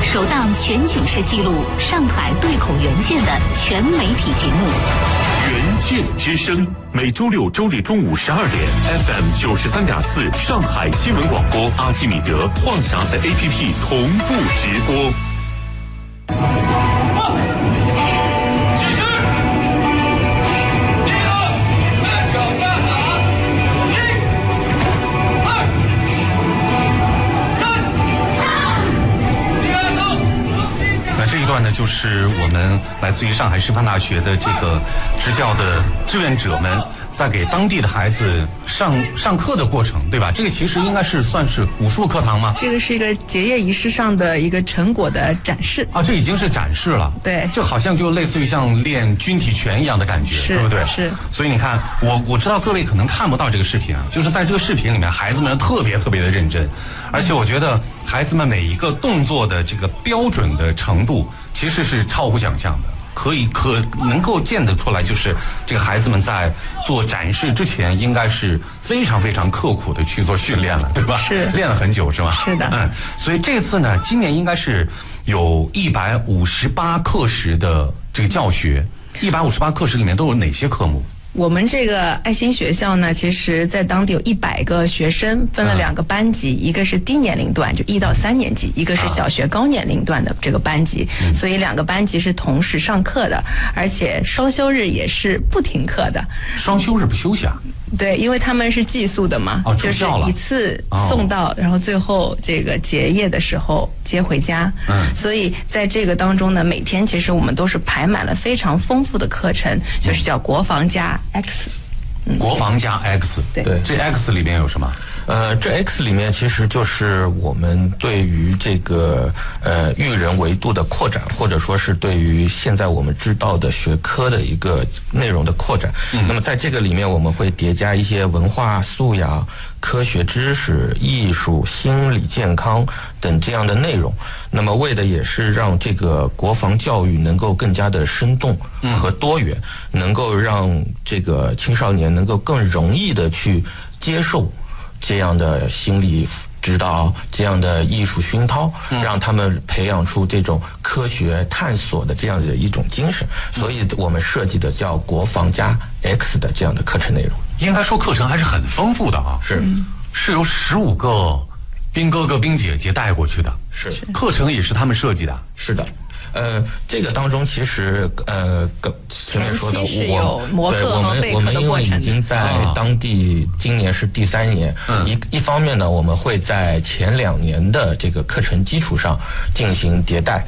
首档全景式记录上海对口援建的全媒体节目。 援建之声，每周六、周日中午12点 ，FM 93.4上海新闻广播，阿基米德、晃匣子 APP 同步直播。 这一段呢，就是我们来自于上海师范大学的这个支教的志愿者们在给当地的孩子上课的过程，对吧？这个其实应该是算是武术课堂吗？ 这个是一个结业仪式上的一个成果的展示啊，这已经是展示了。 对， 就好像就类似于像练军体拳一样的感觉，对不对？ 是。 所以你看，我知道各位可能看不到这个视频啊，就是在这个视频里面，孩子们特别的认真，而且我觉得孩子们每一个动作的这个标准的程度，其实是超乎想象的。能够见得出来，就是这个孩子们在做展示之前，应该是非常刻苦的去做训练了，对吧？ 是练了很久，是吧？ 是的。 所以这次呢，今年应该是有158课时的这个教学，158课时里面都有哪些科目？ 我们这个爱心学校呢，其实在当地有100个学生，分了2个班级，一个是低年龄段，就1到3年级，一个是小学高年龄段的这个班级，所以2个班级是同时上课的，而且双休日也是不停课的。 双休日不休息啊？ 对，因为他们是寄宿的嘛，就是一次送到，然后最后这个结业的时候接回家。所以在这个当中呢，每天其实我们都是排满了非常丰富的课程，就是叫国防加 X。 国防加 X， 对， 这 X 里面有什么？ 这 X 里面其实就是我们对于这个育人维度的扩展，或者说是对于现在我们知道的学科的一个内容的扩展。那么在这个里面，我们会叠加一些文化素养、科学知识、艺术、心理健康等这样的内容。那么为的也是让这个国防教育能够更加的生动和多元，能够让这个青少年能够更容易的去接受这样的心理指导，这样的艺术熏陶，让他们培养出这种科学探索的这样的一种精神。所以我们设计的叫国防加 X 的这样的课程内容。 应该说课程还是很丰富的啊，是由15个兵哥哥兵姐姐带过去的， 是课程也是他们设计的， 是的。这个当中其实前面说的，我们因为已经在当地今年是第3年，一方面呢，我们会在前2年的这个课程基础上进行迭代，